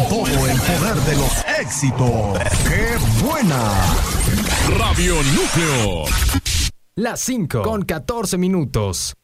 todo el poder de los éxitos. ¡Qué buena! Radio Núcleo. Las 5 con 14 minutos.